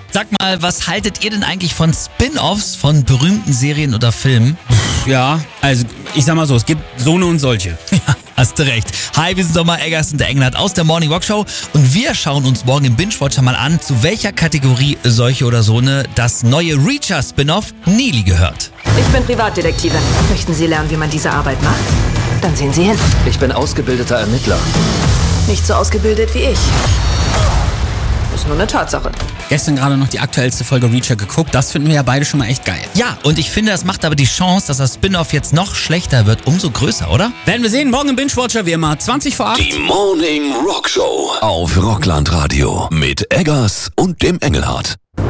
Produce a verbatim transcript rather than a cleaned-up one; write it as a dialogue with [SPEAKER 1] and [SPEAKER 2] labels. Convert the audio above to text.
[SPEAKER 1] Sag mal, was haltet ihr denn eigentlich von Spin-Offs von berühmten Serien oder Filmen?
[SPEAKER 2] Ja, also ich sag mal so, es gibt so eine und solche.
[SPEAKER 1] Ja, hast du recht. Hi, wir sind Sommer Eggers und der Engelhardt aus der Morning Walk Show und wir schauen uns morgen im Binge-Watcher mal an, zu welcher Kategorie solche oder so eine das neue Reacher-Spin-Off Neely gehört.
[SPEAKER 3] Ich bin Privatdetektive. Möchten Sie lernen, wie man diese Arbeit macht? Dann sehen Sie hin.
[SPEAKER 4] Ich bin ausgebildeter Ermittler.
[SPEAKER 3] Nicht so ausgebildet wie ich. Ist nur eine Tatsache.
[SPEAKER 2] Gestern gerade noch die aktuellste Folge Reacher geguckt, das finden wir ja beide schon mal echt geil.
[SPEAKER 1] Ja, und ich finde, das macht aber die Chance, dass das Spin-Off jetzt noch schlechter wird, umso größer, oder?
[SPEAKER 2] Werden wir sehen, morgen im Binge-Watcher wie immer zwanzig vor acht.
[SPEAKER 5] Die Morning Rock Show auf Rockland Radio mit Eggers und dem Engelhardt.